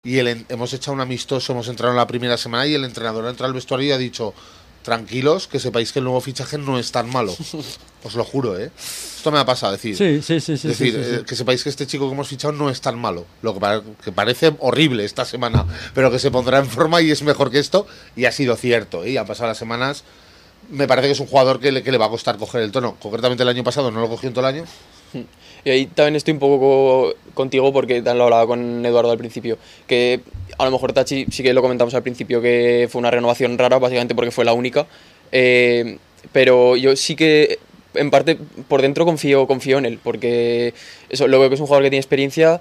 y hemos echado un amistoso, hemos entrado en la primera semana y el entrenador ha entrado al vestuario y ha dicho: tranquilos, que sepáis que el nuevo fichaje no es tan malo. Os lo juro, ¿eh? Esto me ha pasado, decir. Sí. Que sepáis que este chico que hemos fichado no es tan malo. Lo que parece horrible esta semana, pero que se pondrá en forma y es mejor que esto. Y ha sido cierto, ¿eh? Y han pasado las semanas. Me parece que es un jugador que le va a costar coger el tono. Concretamente el año pasado no lo cogió en todo el año. Y ahí también estoy un poco contigo porque lo hablaba con Eduardo al principio, que a lo mejor Tachi sí que lo comentamos al principio que fue una renovación rara, básicamente porque fue la única, pero yo sí que en parte por dentro confío en él, porque eso, lo veo que es un jugador que tiene experiencia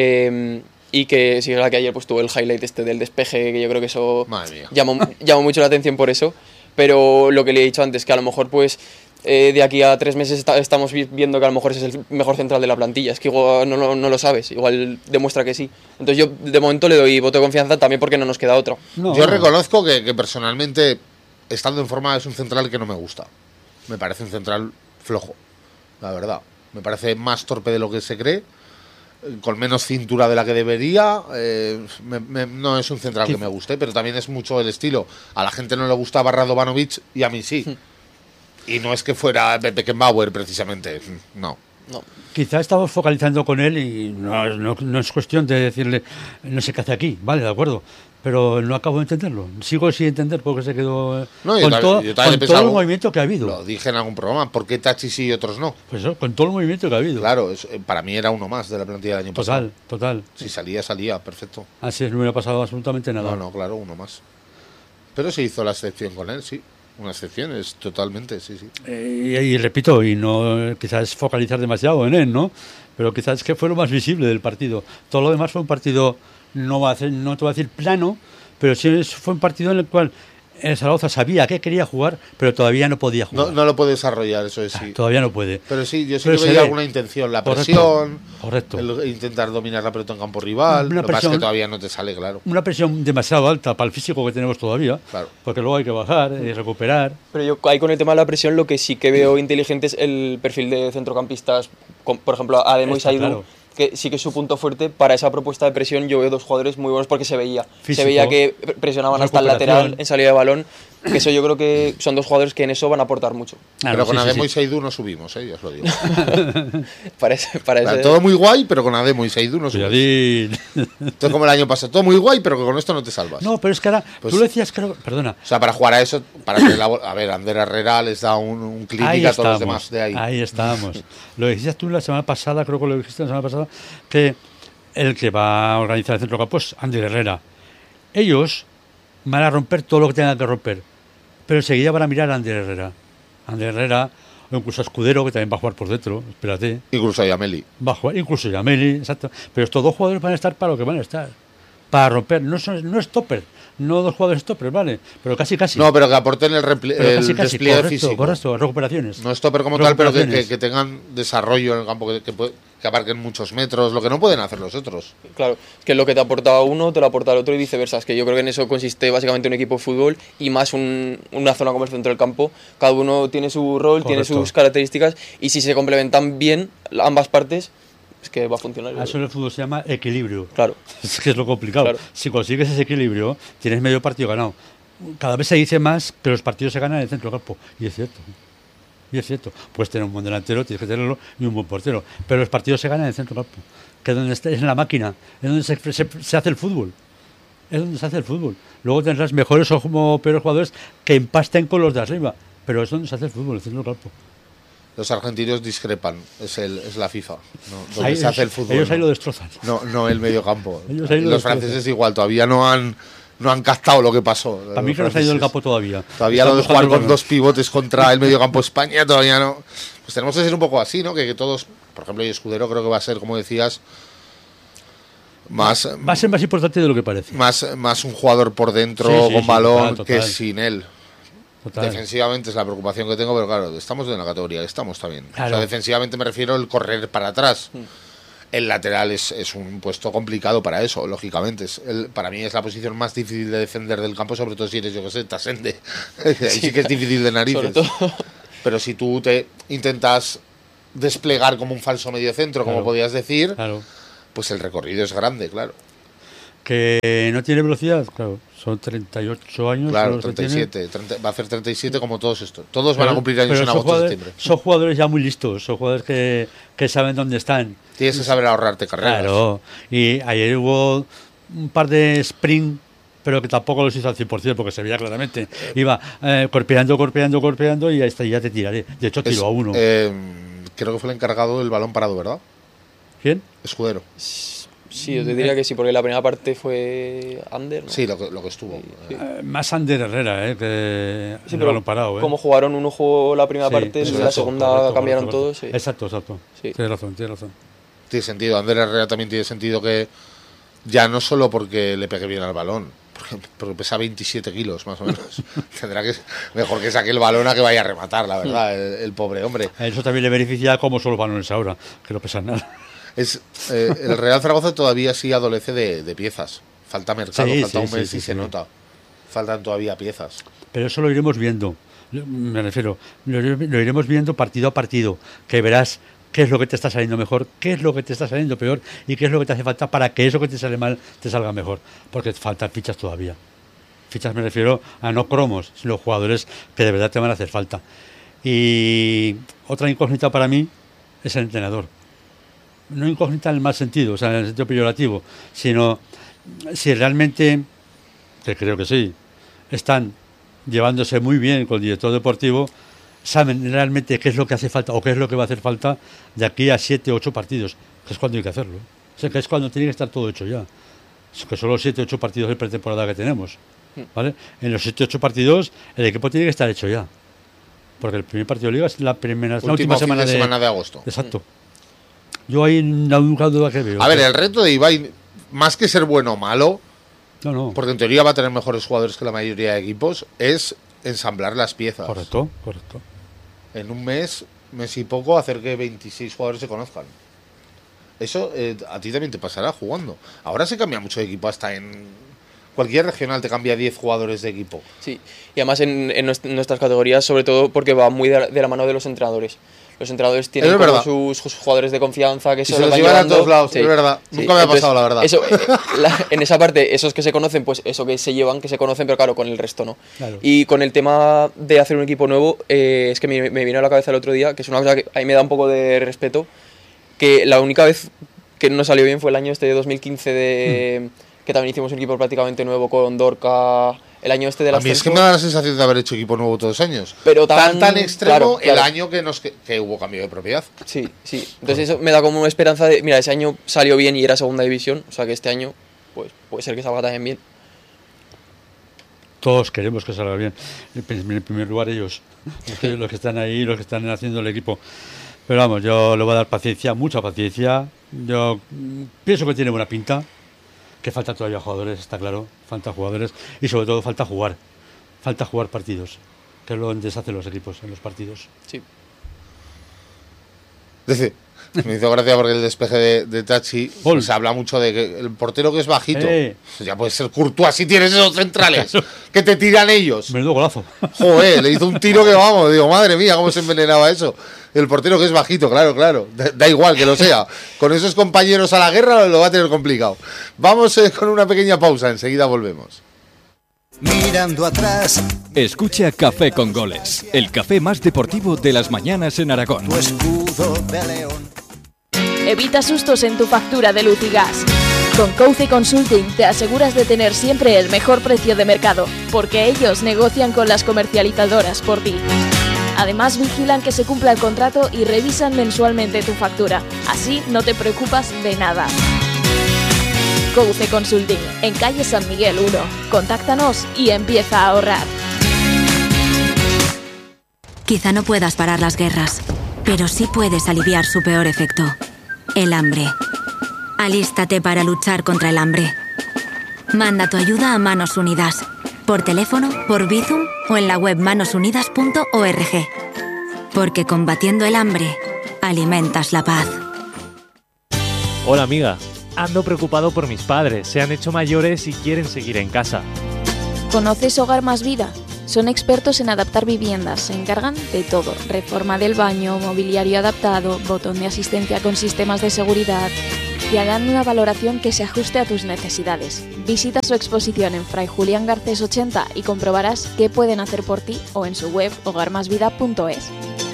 y que sí es verdad que ayer pues tuvo el highlight este del despeje, que yo creo que eso llamó mucho la atención por eso, pero lo que le he dicho antes, que a lo mejor pues de aquí a 3 meses estamos viendo que a lo mejor ese es el mejor central de la plantilla. Es que igual no lo sabes, igual demuestra que sí. Entonces yo de momento le doy voto de confianza también porque no nos queda otro. Yo reconozco que personalmente, estando en forma, es un central que no me gusta. Me parece un central flojo, la verdad. Me parece más torpe de lo que se cree, con menos cintura de la que debería. No es un central que me guste, pero también es mucho el estilo. A la gente no le gustaba Radovanovic y a mí sí. Y no es que fuera Beckenbauer, precisamente. No. Quizá estamos focalizando con él y no es cuestión de decirle no sé qué hace aquí, vale, de acuerdo, pero no acabo de entenderlo. Sigo sin entender por qué se quedó con todo el movimiento que ha habido. Lo dije en algún programa, ¿por qué Tachi sí y otros no? Pues eso, con todo el movimiento que ha habido. Claro, para mí era uno más de la plantilla del año pasado. Total. Si salía, perfecto. Así es, no hubiera pasado absolutamente nada. No, claro, uno más. Pero se hizo la excepción con él, sí. Una excepción, es totalmente, sí. Y repito, y no quizás focalizar demasiado en él, ¿no? Pero quizás es que fue lo más visible del partido. Todo lo demás fue un partido, no te voy a decir plano, pero sí fue un partido en el cual el Zaragoza sabía que quería jugar, pero todavía no podía jugar. No lo puede desarrollar, eso es sí. Todavía no puede. Pero sí, yo sí que veía alguna intención. La presión, correcto. Intentar dominar la pelota en campo rival. Lo que pasa es que todavía no te sale, claro. Una presión demasiado alta para el físico que tenemos todavía, claro. Porque luego hay que bajar y recuperar. Pero yo ahí con el tema de la presión lo que sí que veo inteligente es el perfil de centrocampistas, por ejemplo, Ademo y Saidu. Claro. Que sí que es su punto fuerte para esa propuesta de presión. Yo veo dos jugadores muy buenos porque se veía que presionaban hasta el lateral en salida de balón, que eso yo creo que son dos jugadores que en eso van a aportar mucho. Pero con Ademo y Saidu no subimos, ya os lo digo. Parece todo muy guay, pero con Ademo y Saidu no subimos. Entonces, como el año pasado, todo muy guay, pero que con esto no te salvas. No, pero es que ahora, tú lo decías, perdona. O sea, para jugar a eso, Ander Herrera les da un clínica a todos los demás de ahí. Ahí estábamos. Lo dijiste tú la semana pasada, creo que lo dijiste la semana pasada, que el que va a organizar el centrocampo es Ander Herrera. Ellos van a romper todo lo que tengan que romper, pero enseguida van a mirar a Ander Herrera, o incluso a Escudero, que también va a jugar por dentro, espérate. Incluso a Yameli. Va a jugar, incluso Yameli, exacto. Pero estos dos jugadores van a estar para lo que van a estar. Para romper, no es stopper, no dos jugadores stopper, ¿vale? Pero casi. No, pero que aporten el despliegue físico. Correcto, recuperaciones. No stopper como tal, pero que tengan desarrollo en el campo, que abarquen muchos metros, lo que no pueden hacer los otros. Claro, es que lo que te aporta uno, te lo aporta el otro y viceversa. Es que yo creo que en eso consiste básicamente un equipo de fútbol y más una zona como el centro del campo. Cada uno tiene su rol, tiene sus características y si se complementan bien ambas partes, es que va a funcionar. Eso en el fútbol se llama equilibrio. Claro. Es que es lo complicado. Claro. Si consigues ese equilibrio, tienes medio partido ganado. Cada vez se dice más que los partidos se ganan en el centro del campo. Y es cierto. Puedes tener un buen delantero, tienes que tenerlo, y un buen portero. Pero los partidos se ganan en el centro del campo. Que es donde es en la máquina. Es donde se hace el fútbol. Luego tendrás mejores o peores jugadores que empasten con los de arriba. Pero es donde se hace el fútbol, el centro del campo. Los argentinos discrepan, es la FIFA, donde se hace el fútbol. Ellos ahí lo destrozan. No el medio campo. Los franceses igual, todavía no han captado lo que pasó. A mí que no se ha ido el campo todavía. Todavía lo de jugar con dos pivotes contra el medio campo España, todavía no. Pues tenemos que ser un poco así, ¿no? Que todos, por ejemplo, y Escudero creo que va a ser, como decías, va a ser más importante de lo que parece. Más un jugador por dentro, con balón, total. que sin él. Total. Defensivamente es la preocupación que tengo, pero claro, estamos en la categoría que estamos también. Claro. O sea, defensivamente me refiero al correr para atrás. El lateral es un puesto complicado para eso, lógicamente. Para mí es la posición más difícil de defender del campo, sobre todo si eres, yo que sé, Tasende. Ahí sí que es difícil de narices. Pero si tú te intentas desplegar como un falso mediocentro, como podías decir, claro, pues el recorrido es grande, claro. Que no tiene velocidad, claro, son 38 años. Claro, los que 37. Va a hacer 37 como todos estos. Todos van a cumplir años en agosto, septiembre. Son jugadores ya muy listos, son jugadores que saben dónde están. Tienes que saber ahorrarte carreras. Claro, y ayer hubo un par de sprint, pero que tampoco los hizo al 100%, porque se veía claramente. Iba corpeando y hasta ya te tiraré. De hecho, tiró a uno. Creo que fue el encargado del balón parado, ¿verdad? ¿Quién? Escudero. Sí, yo te diría que sí, porque la primera parte fue Ander, ¿no? Sí, lo que estuvo. Sí. Más Ander Herrera, que Sí, el pero balón parado. como jugaron uno jugó la primera Sí, parte, eso, la segunda correcto. cambiaron todos. Sí. Exacto. Sí. Tienes razón. Tiene sentido. Ander Herrera también tiene sentido que ya no solo porque le pegue bien al balón, porque pesa 27 kilos más o menos. Tendrá que mejor que saque el balón a que vaya a rematar, la verdad, el pobre hombre. A eso también le beneficia cómo son los balones ahora, que no pesan nada. El Real Zaragoza todavía sí adolece de piezas. Falta mercado, falta un mes y se nota. Faltan todavía piezas. Pero eso lo iremos viendo. Me refiero, lo iremos viendo partido a partido, que verás qué es lo que te está saliendo mejor, qué es lo que te está saliendo peor y qué es lo que te hace falta para que eso que te sale mal te salga mejor. Porque faltan fichas todavía. Fichas me refiero a no cromos, sino jugadores que de verdad te van a hacer falta. Y otra incógnita para mí es el entrenador. No incógnita en el mal sentido, o sea, en el sentido peyorativo, sino si realmente, que creo que sí, están llevándose muy bien con el director deportivo, saben realmente qué es lo que hace falta o qué es lo que va a hacer falta de aquí a 7 o 8 partidos, que es cuando hay que hacerlo. O sea, que es cuando tiene que estar todo hecho ya. Que son los 7 o 8 partidos de pretemporada que tenemos. ¿Vale? En los 7 o 8 partidos el equipo tiene que estar hecho ya. Porque el primer partido de Liga es la última semana de agosto. Exacto. Yo ahí la única duda que veo. A ver, el reto de Ibai, más que ser bueno o malo, no. porque en teoría va a tener mejores jugadores que la mayoría de equipos, es ensamblar las piezas. Correcto. En un mes y poco, hacer que 26 jugadores se conozcan. Eso a ti también te pasará jugando. Ahora se cambia mucho de equipo, hasta en cualquier regional te cambia 10 jugadores de equipo. Sí, y además en nuestras categorías, sobre todo porque va muy de la mano de los entrenadores. Los entrenadores tienen como sus jugadores de confianza que se los llevan a todos lados, sí, es verdad. Nunca me ha pasado, la verdad. Eso, en esa parte, esos que se conocen, pues eso que se llevan, que se conocen, pero claro, con el resto no. Claro. Y con el tema de hacer un equipo nuevo, es que me vino a la cabeza el otro día, que es una cosa que a mí me da un poco de respeto, que la única vez que no salió bien fue el año este de 2015 que también hicimos un equipo prácticamente nuevo con Dorca. El año este de la. A mí es que me da la sensación de haber hecho equipo nuevo todos los años. Pero tan extremo claro. El año que hubo cambio de propiedad. Sí. Entonces eso me da como una esperanza de, mira, ese año salió bien y era segunda división, o sea que este año pues puede ser que salga también bien. Todos queremos que salga bien. En primer lugar ellos, los que están ahí, los que están haciendo el equipo. Pero vamos, yo le voy a dar paciencia, mucha paciencia. Yo pienso que tiene buena pinta. Que falta todavía jugadores, está claro, falta jugadores y sobre todo falta jugar partidos, que es lo donde se hacen los equipos, en los partidos. Sí. Me hizo gracia porque el despeje de Tachi se habla mucho de que el portero que es bajito, ya puede ser Courtois si tienes esos centrales, que te tiran ellos. Menudo golazo. Joder, le hizo un tiro que vamos, digo, madre mía, cómo se envenenaba eso. El portero que es bajito, claro, da igual que lo sea. Con esos compañeros a la guerra lo va a tener complicado. Vamos con una pequeña pausa, enseguida volvemos. Mirando atrás. Escucha Café con Goles, el café más deportivo de las mañanas en Aragón. Tu escudo de león. Evita sustos en tu factura de luz y gas. Con Couce Consulting te aseguras de tener siempre el mejor precio de mercado, porque ellos negocian con las comercializadoras por ti. Además, vigilan que se cumpla el contrato y revisan mensualmente tu factura. Así no te preocupas de nada. Couce Consulting, en calle San Miguel 1. Contáctanos y empieza a ahorrar. Quizá no puedas parar las guerras, pero sí puedes aliviar su peor efecto: el hambre. Alístate para luchar contra el hambre. Manda tu ayuda a Manos Unidas, por teléfono, por Bizum o en la web manosunidas.org. Porque combatiendo el hambre, alimentas la paz. Hola amiga, ando preocupado por mis padres, se han hecho mayores y quieren seguir en casa. ¿Conoces Hogar Más Vida? Son expertos en adaptar viviendas, se encargan de todo: reforma del baño, mobiliario adaptado, botón de asistencia con sistemas de seguridad. te harán una valoración que se ajuste a tus necesidades. Visita su exposición en Fray Julián Garcés 80 y comprobarás qué pueden hacer por ti o en su web hogarmasvida.es.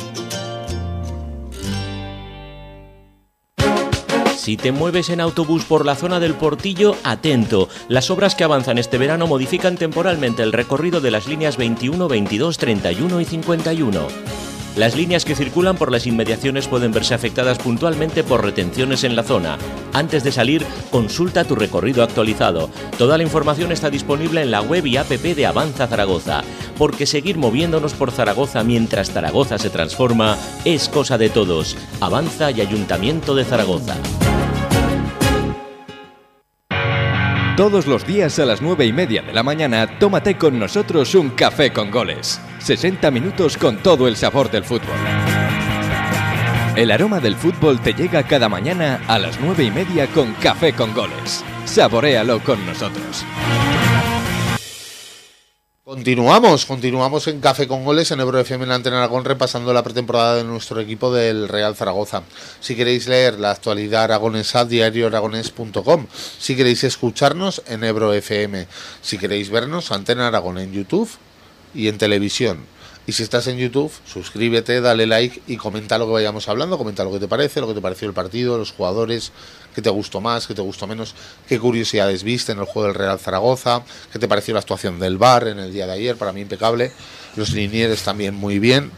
Si te mueves en autobús por la zona del Portillo, atento. Las obras que avanzan este verano modifican temporalmente el recorrido de las líneas 21, 22, 31 y 51. Las líneas que circulan por las inmediaciones pueden verse afectadas puntualmente por retenciones en la zona. Antes de salir, consulta tu recorrido actualizado. Toda la información está disponible en la web y app de Avanza Zaragoza, porque seguir moviéndonos por Zaragoza mientras Zaragoza se transforma es cosa de todos. Avanza y Ayuntamiento de Zaragoza. Todos los días a las 9:30 de la mañana, tómate con nosotros un café con goles. 60 minutos con todo el sabor del fútbol. El aroma del fútbol te llega cada mañana a las 9:30 con Café con Goles. Saboréalo con nosotros. Continuamos en Café con Goles en Ebro FM en la Antena Aragón, repasando la pretemporada de nuestro equipo del Real Zaragoza. Si queréis leer la actualidad aragonesa, diarioaragones.com. Si queréis escucharnos, en Ebro FM. Si queréis vernos, Antena Aragón en YouTube y en televisión. Y si estás en YouTube, suscríbete, dale like y comenta lo que vayamos hablando, comenta lo que te parece, lo que te pareció el partido, los jugadores, qué te gustó más, qué te gustó menos, qué curiosidades viste en el juego del Real Zaragoza, qué te pareció la actuación del VAR en el día de ayer, para mí impecable, los linieres también muy bien,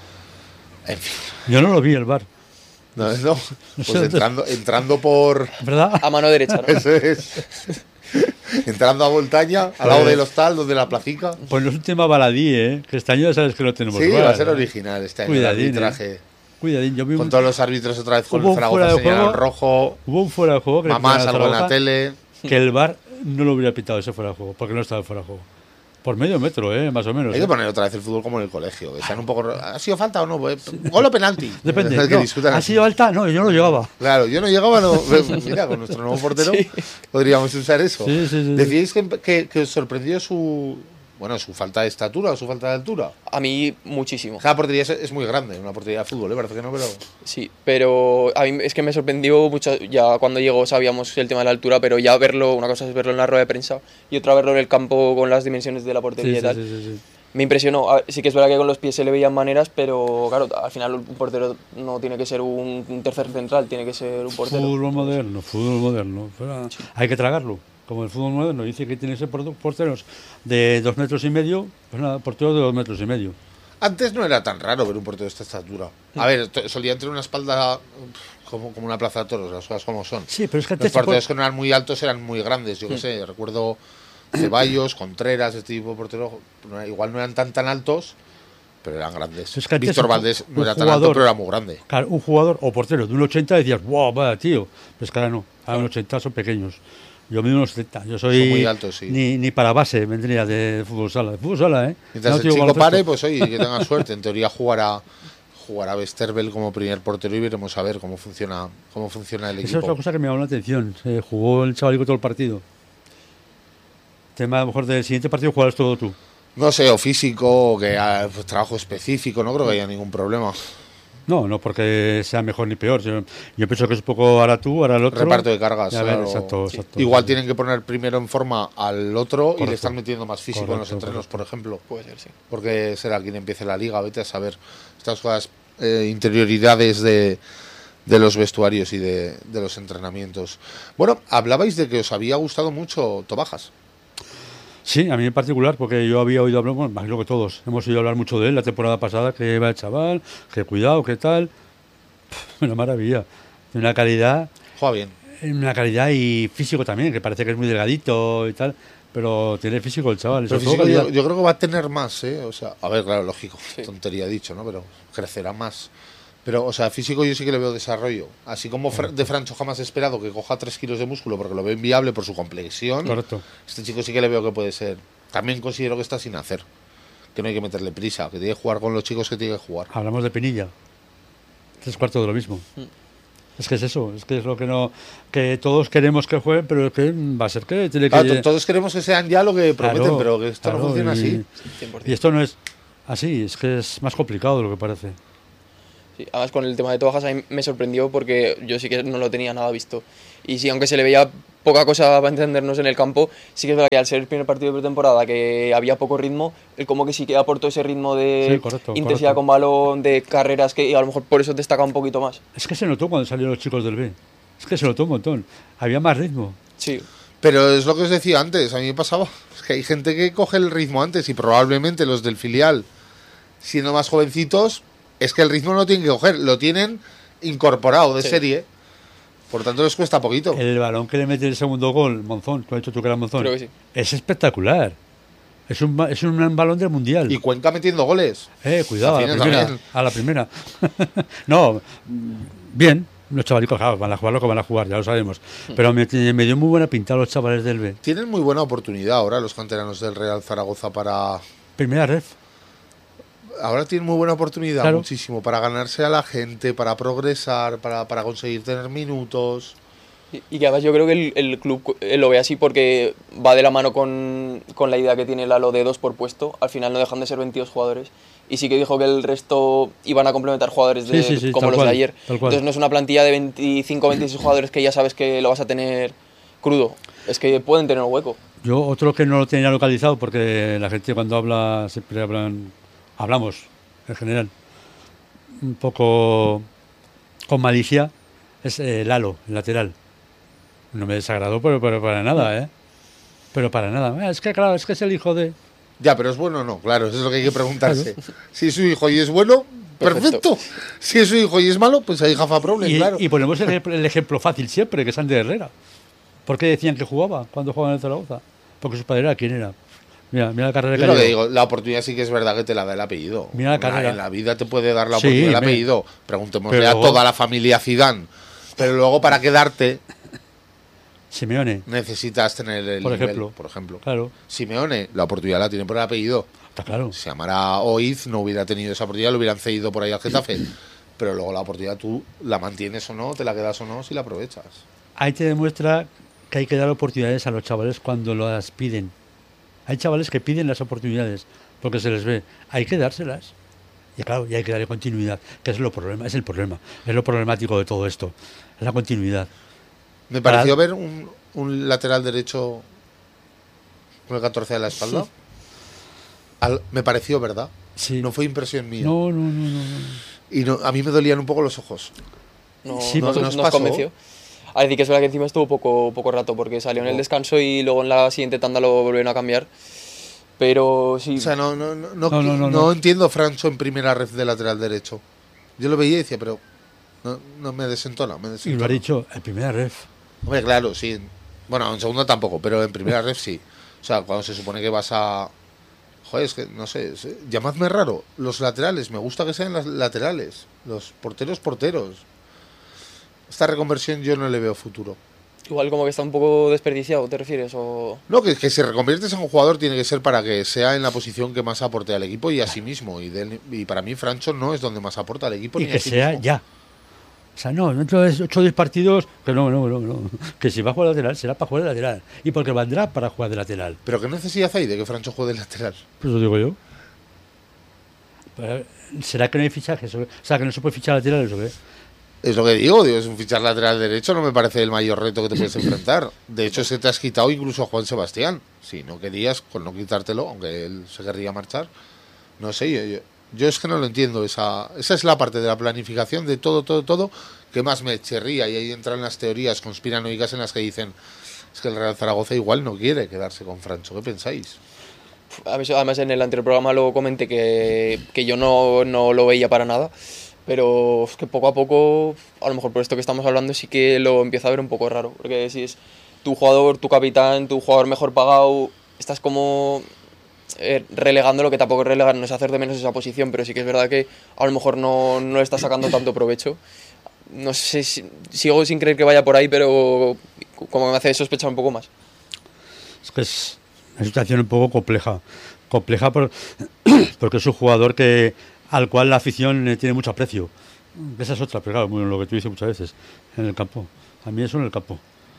en fin. Yo no lo vi el VAR. No, pues entrando por... ¿Verdad? A mano derecha, ¿no? Eso es. Entrando a Voltaña, al lado del hostal, donde la placica. Pues no es un tema baladí, que este año ya sabes que lo tenemos. Sí, VAR, va a ser original este año. Cuidadín, el arbitraje. Cuidadín, yo vi Con todos los árbitros otra vez con Hubo el Zaragoza señalado rojo. Hubo un fuera de juego que Mamá le salgo en la tele. que el VAR no lo hubiera pitado ese fuera de juego, porque no estaba fuera de juego. Por medio metro, más o menos. Hay que poner otra vez el fútbol como en el colegio. Que sean un poco... ¿Ha sido falta o no? ¿Gol o penalti? Depende. Que No, discutan ¿ha así. sido alta? No, yo no llegaba. Claro, yo no llegaba, no. Mira, con nuestro nuevo portero podríamos usar eso. Sí. ¿Decíais que os sorprendió su falta de estatura o su falta de altura? A mí muchísimo. Cada portería es muy grande, una portería de fútbol, parece que no, pero... Sí, pero a mí es que me sorprendió mucho. Ya cuando llegó sabíamos el tema de la altura, pero ya verlo, una cosa es verlo en la rueda de prensa y otra verlo en el campo con las dimensiones de la portería y tal. Sí. Me impresionó. Sí que es verdad que con los pies se le veían maneras, pero claro, al final un portero no tiene que ser un tercer central, tiene que ser un portero. Fútbol moderno. Pero hay que tragarlo. Como el fútbol moderno dice que tiene que ser porteros de 2,5 metros, pues nada, porteros de 2,5 metros. Antes no era tan raro ver un portero de esta estatura. A ver, solía tener una espalda como una plaza de toros, las cosas como son. Sí, pero es que los porteros que no eran muy altos eran muy grandes, yo qué sé, recuerdo Ceballos, Contreras, este tipo de porteros, igual no eran tan altos, pero eran grandes. Es que Víctor Valdés no era tan alto, pero era muy grande. Claro, un jugador o portero de 1,80 decías, wow, vaya tío. Pues que ahora no, a 1,80 son pequeños. Yo mido unos 70, yo soy son muy altos, sí. ni para base vendría de fútbol sala. De fútbol sala, Mientras no, el tío, chico baloncesto. pare, pues oye, que tenga suerte. En teoría jugará Westerveld como primer portero y veremos a ver cómo funciona el equipo. Esa es otra cosa que me llamó la atención. Se jugó el chavalico todo el partido. Tema a lo mejor del siguiente partido jugarás todo tú. No sé, o físico, o que pues, trabajo específico, no creo que haya ningún problema. No porque sea mejor ni peor. Yo pienso que es un poco ahora tú, ahora el otro. Reparto de cargas. A ver, claro. exacto. Igual tienen que poner primero en forma al otro. Correcto. Y le están metiendo más físico en los entrenos, por ejemplo. Puede ser, sí. Porque será quien empiece la liga, vete a saber estas cosas, interioridades de los vestuarios y de los entrenamientos. Bueno, hablabais de que os había gustado mucho Tobajas. Sí, a mí en particular, porque yo había oído hablar, bueno, imagino que todos, hemos oído hablar mucho de él la temporada pasada, que va el chaval, que cuidado, que tal. Una maravilla. De una calidad. Juega bien. Una calidad y físico también, que parece que es muy delgadito y tal, pero tiene físico el chaval. Pero físico, yo creo que va a tener más, O sea, a ver, claro, lógico, tontería dicho, ¿no? Pero crecerá más. Pero, o sea, físico yo sí que le veo desarrollo. Así como de Francho jamás he esperado que coja 3 kilos de músculo porque lo veo inviable por su complexión. Correcto. Este chico sí que le veo que puede ser. También considero que está sin hacer. Que no hay que meterle prisa, que tiene que jugar con los chicos que tiene que jugar. Hablamos de Pinilla. 3/4 de lo mismo. Es que es eso, es que es lo que no... Que todos queremos que jueguen, pero es que va a ser que tiene que... Claro, todos queremos que sean ya lo que prometen, claro, pero que esto no funciona así. 100%. Y esto no es así, es que es más complicado de lo que parece. Sí, además con el tema de Tobajas a mí me sorprendió porque yo sí que no lo tenía nada visto. Y sí, aunque se le veía poca cosa para entendernos en el campo, sí que es verdad que al ser el primer partido de pretemporada que había poco ritmo, él como que sí que aportó ese ritmo de Sí, correcto, intensidad correcto. con balón, de carreras que a lo mejor por eso destaca un poquito más. Es que se notó cuando salieron los chicos del B. Es que se notó un montón. Había más ritmo. Sí, Pero es lo que os decía antes, a mí me pasaba. Es que hay gente que coge el ritmo antes y probablemente los del filial, siendo más jovencitos, es que el ritmo no lo tienen que coger, lo tienen incorporado de Sí. serie. Por tanto, les cuesta poquito. El balón que le mete el segundo gol, Monzón, tú has dicho tú que era Monzón, creo que sí. es espectacular. Es un balón del mundial. Y Cuenca metiendo goles. Cuidado, a la Zafina primera. también. A la primera. No, bien. Los chavalicos, claro, van a jugar lo que van a jugar, ya lo sabemos. Pero me dio muy buena pinta los chavales del B. Tienen muy buena oportunidad ahora los canteranos del Real Zaragoza para... Primera ref. Ahora tienen muy buena oportunidad, Claro. muchísimo, para ganarse a la gente, para progresar, para conseguir tener minutos. Y que además yo creo que el club lo ve así porque va de la mano con la idea que tiene Lalo de 2 por puesto. Al final no dejan de ser 22 jugadores. Y sí que dijo que el resto iban a complementar jugadores Sí, como tal los cual, de ayer. tal cual. Entonces no es una plantilla de 25 o 26 jugadores que ya sabes que lo vas a tener crudo. Es que pueden tener un hueco. Yo otro que no lo tenía localizado, porque la gente cuando habla, siempre hablamos en general, un poco con malicia, es Lalo, el lateral. No me desagradó, pero para nada, ¿eh? Pero para nada. Es que claro, es que es el hijo de... Ya, pero ¿es bueno o no? Claro, eso es lo que hay que preguntarse. Si es su hijo y es bueno, perfecto. Si es su hijo y es malo, pues ahí jafa problem, claro. Y ponemos el ejemplo fácil siempre, que es Ander Herrera. ¿Por qué decían que jugaba cuando jugaba en el Zaragoza? Porque su padre era quien era. Mira la carrera Es que lo ha que llevado. digo, la oportunidad sí que es verdad que te la da el apellido. Mira la carrera. En la vida te puede dar la Sí, oportunidad el me- apellido. Preguntémosle pero a luego- toda la familia Zidane. Pero luego para quedarte Simeone, necesitas tener el por nivel, ejemplo. por ejemplo. Claro, Simeone, la oportunidad la tiene por el apellido. está claro. Si se llamara Oiz, no hubiera tenido esa oportunidad, lo hubieran cedido por ahí al Getafe. Pero luego la oportunidad tú la mantienes o no, te la quedas o no, si la aprovechas. Ahí te demuestra que hay que dar oportunidades a los chavales cuando las piden. Hay chavales que piden las oportunidades porque se les ve. Hay que dárselas. Y claro, y hay que darle continuidad, que es el problema, es lo problemático de todo esto, es la continuidad. Me pareció Para- ver un lateral derecho con el 14 a la espalda. Me pareció, ¿verdad? Sí. No fue impresión mía. No. Y a mí me dolían un poco los ojos. No, Sí, nos, nos nos pasó. convenció. A decir que es verdad que encima estuvo poco rato porque salió en el descanso y luego en la siguiente tanda lo volvieron a cambiar. Pero sí. O sea, No. no entiendo Francho en primera red de lateral derecho. Yo lo veía y decía, pero no me desentona. Y lo ha dicho, el primer ref. Hombre, claro, sí. Bueno, en segunda tampoco, pero en primera red sí. O sea, cuando se supone que vas a... Joder, es que, no sé, llamadme raro. Los laterales, me gusta que sean las laterales. Los porteros. Esta reconversión yo no le veo futuro. Igual como que está un poco desperdiciado, ¿te refieres? O... No, que si reconviertes en un jugador tiene que ser para que sea en la posición que más aporte al equipo y a sí mismo. Y para mí Francho no es donde más aporta al equipo Y ni que a sí sea mismo. ya. O sea, no, dentro de 8 o 10 partidos, que no. Que si va a jugar de lateral, será para jugar de lateral. Y porque vendrá para jugar de lateral. Pero ¿qué necesidad hay de que Francho juegue de lateral? Pues lo digo yo. Pero, ¿será que no hay fichajes? O sea, que no se puede fichar laterales o qué? Es lo que digo, es un fichar lateral derecho no me parece el mayor reto que te puedes enfrentar. De hecho, se te has quitado incluso a Juan Sebastián. Si no querías, con no quitártelo, aunque él se querría marchar. No sé, yo es que no lo entiendo. Esa es la parte de la planificación de todo que más me chirría. Y ahí entran las teorías conspiranoicas en las que dicen es que el Real Zaragoza igual no quiere quedarse con Francho. ¿Qué pensáis? Además en el anterior programa lo comenté que yo no lo veía para nada. Pero es que poco a poco, a lo mejor por esto que estamos hablando, sí que lo empiezo a ver un poco raro. Porque si es tu jugador, tu capitán, tu jugador mejor pagado, estás como relegando lo que tampoco es relegar, no es hacer de menos esa posición, pero sí que es verdad que a lo mejor no le está sacando tanto provecho. No sé, sigo sin creer que vaya por ahí, pero como me hace sospechar un poco más. Es que es una situación un poco compleja. Porque es un jugador al cual la afición tiene mucho aprecio. Esa es otra, pero claro, bueno, lo que tú dices muchas veces, en el campo. A mí eso en el campo.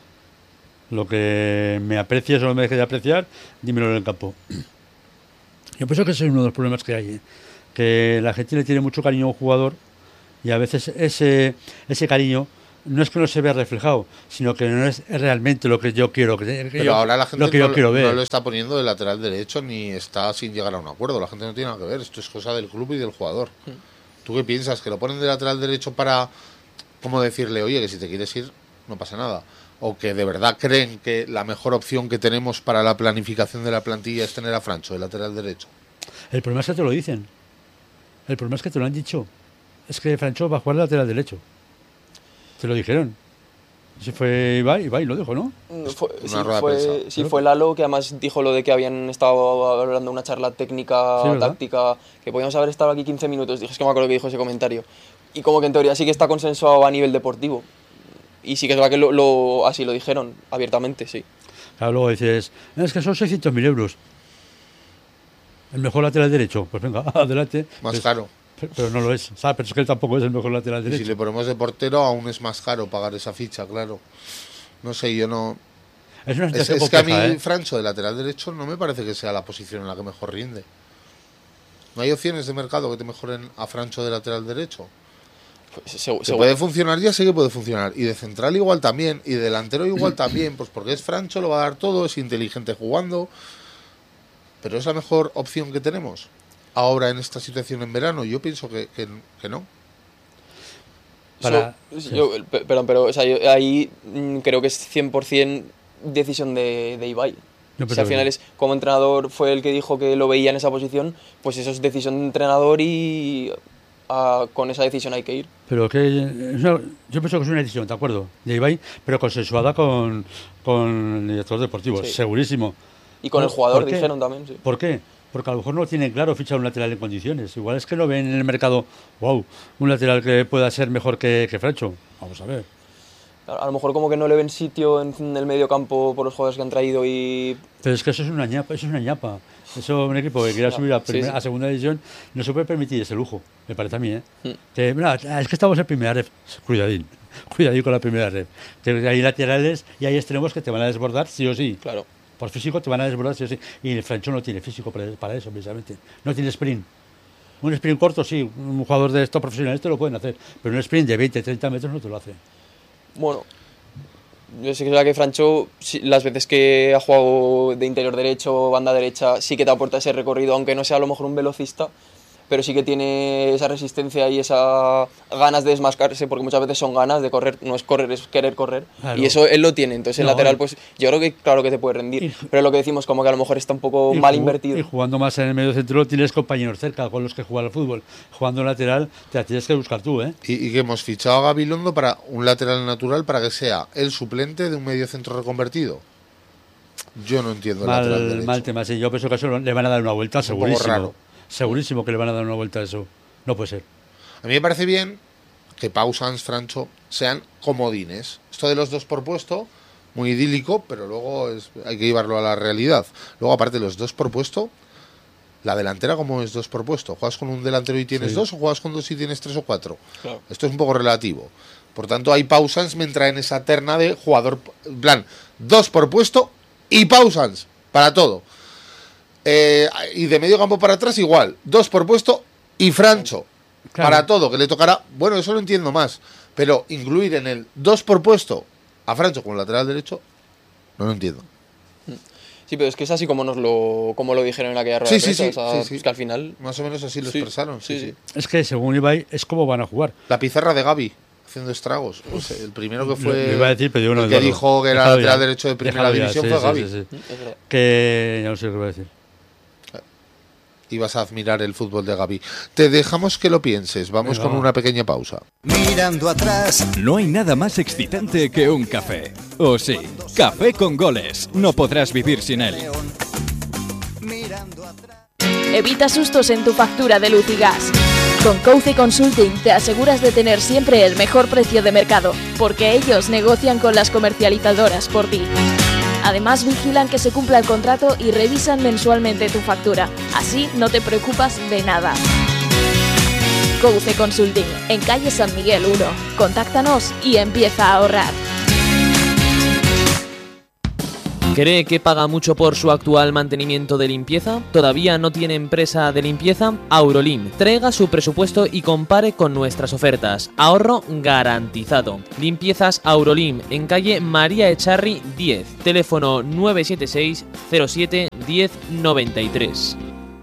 Lo que me aprecies o no me deje de apreciar, dímelo en el campo. Yo pienso que ese es uno de los problemas que hay, ¿eh? Que la gente le tiene mucho cariño a un jugador Y a veces ese cariño no es que no se vea reflejado, sino que no es realmente lo que yo quiero. Pero ahora la gente ver. No lo está poniendo de lateral derecho ni está sin llegar a un acuerdo. La gente no tiene nada que ver. Esto es cosa del club y del jugador. ¿Tú qué piensas? ¿Que lo ponen de lateral derecho para, como decirle, oye, que si te quieres ir, no pasa nada? ¿O que de verdad creen que la mejor opción que tenemos para la planificación de la plantilla es tener a Francho de lateral derecho? El problema es que te lo dicen. El problema es que te lo han dicho. Es que Francho va a jugar de lateral derecho. Te lo dijeron. Si fue Ibai lo dijo, ¿no? Fue Lalo, que además dijo lo de que habían estado hablando de una charla técnica, táctica, que podíamos haber estado aquí 15 minutos. Dije, es que me acuerdo que dijo ese comentario. Y como que en teoría sí que está consensuado a nivel deportivo. Y sí que es verdad que así lo dijeron abiertamente, sí. Claro, luego dices, es que son 600.000 euros. El mejor lateral derecho. Pues venga, adelante. Más caro. Pero no lo es, ¿sabes? Pero es que él tampoco es el mejor lateral derecho. Y si le ponemos de portero, aún es más caro pagar esa ficha, claro. No sé, yo no... Es que a mí Francho de lateral derecho no me parece que sea la posición en la que mejor rinde. ¿No hay opciones de mercado que te mejoren a Francho de lateral derecho? Pues puede funcionar, ya sé que puede funcionar. Y de central igual también, y de delantero igual también, pues porque es Francho, lo va a dar todo, es inteligente jugando. Pero es la mejor opción que tenemos ahora en esta situación en verano. Yo pienso que no. Pero o sea, yo ahí creo que es 100% decisión de Ibai. Si al final es, como entrenador fue el que dijo que lo veía en esa posición, pues eso es decisión de entrenador y con esa decisión hay que ir. Pero que yo pienso que es una decisión, ¿de acuerdo? De Ibai, pero consensuada con el director deportivo, sí. Segurísimo. Y con el jugador dijeron también, sí. ¿Por qué? Porque a lo mejor no tienen claro fichar un lateral en condiciones. Igual es que lo ven en el mercado, wow, un lateral que pueda ser mejor que Francho. Vamos a ver. A lo mejor como que no le ven sitio en el medio campo por los jugadores que han traído y... Pero es que eso es una ñapa. Eso un equipo que quiera subir a segunda división no se puede permitir ese lujo, me parece a mí, ¿eh? Que, mira, es que estamos en primera ref. Cuidadín con la primera ref. Hay laterales y hay extremos que te van a desbordar sí o sí. Claro. Por físico te van a desbordar sí o sí. Y el Francho no tiene físico para eso, precisamente. No tiene sprint. Un sprint corto, sí. Un jugador de estos profesionales te lo pueden hacer. Pero un sprint de 20, 30 metros no te lo hace. Bueno, yo sé que es verdad que Francho, las veces que ha jugado de interior derecho, banda derecha, sí que te aporta ese recorrido, aunque no sea a lo mejor un velocista, pero sí que tiene esa resistencia y esas ganas de desmascarse, porque muchas veces son ganas de correr, no es correr, es querer correr, claro. Y eso él lo tiene, entonces el lateral, pues yo creo que claro que te puede rendir, pero lo que decimos como que a lo mejor está un poco mal invertido. Y jugando más en el medio centro tienes compañeros cerca con los que jugar al fútbol, jugando lateral te la tienes que buscar tú, ¿eh? Y que hemos fichado a Gabilondo para un lateral natural para que sea el suplente de un medio centro reconvertido. Yo no entiendo el lateral derecho. Mal tema, sí, yo pienso que eso le van a dar una vuelta, segurísimo. Un poco raro. Segurísimo que le van a dar una vuelta a eso. No puede ser. A mí me parece bien que Pau, Sans, Francho sean comodines. Esto de los dos por puesto, muy idílico, pero luego hay que llevarlo a la realidad. Luego, aparte de los dos por puesto, la delantera, ¿cómo es dos por puesto? ¿Juegas con un delantero y tienes dos o juegas con dos y tienes 3 o 4? Claro. Esto es un poco relativo. Por tanto, ahí Pau, Sans me entra en esa terna de jugador, en plan, 2 por puesto y Pau, Sans, para todo. Y de medio campo para atrás igual, 2 por puesto y Francho, claro. Para todo, que le tocará, bueno, eso lo entiendo más, pero incluir en el 2 por puesto a Francho como lateral derecho, no lo entiendo. Sí, pero es que es así como lo dijeron en aquella rueda de prensa, sí. Es que al final... Más o menos así lo expresaron, sí. Es que según Ibai es como van a jugar. La pizarra de Gavi, haciendo estragos. O sea, el primero que fue... Lo iba a decir, pero el que dijo que era lateral derecho de primera división fue Gavi. Sí. Que ya no sé qué iba a decir. Ibas a admirar el fútbol de Gavi. Te dejamos que lo pienses. Vamos con una pequeña pausa. Mirando atrás. No hay nada más excitante que un café. ¿O sí? Café con goles. No podrás vivir sin él. Evita sustos en tu factura de luz y gas. Con Couce Consulting te aseguras de tener siempre el mejor precio de mercado, porque ellos negocian con las comercializadoras por ti. Además, vigilan que se cumpla el contrato y revisan mensualmente tu factura. Así no te preocupas de nada. Couce Consulting, en calle San Miguel 1. Contáctanos y empieza a ahorrar. ¿Cree que paga mucho por su actual mantenimiento de limpieza? ¿Todavía no tiene empresa de limpieza? Aurolim. Traiga su presupuesto y compare con nuestras ofertas. Ahorro garantizado. Limpiezas Aurolim, en calle María Echarri 10. Teléfono 976 07 10 93.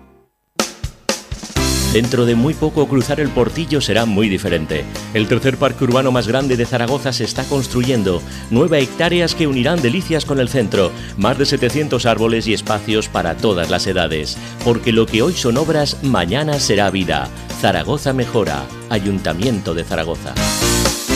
Dentro de muy poco cruzar el Portillo será muy diferente. El tercer parque urbano más grande de Zaragoza se está construyendo. 9 hectáreas que unirán Delicias con el centro. Más de 700 árboles y espacios para todas las edades. Porque lo que hoy son obras, mañana será vida. Zaragoza mejora. Ayuntamiento de Zaragoza.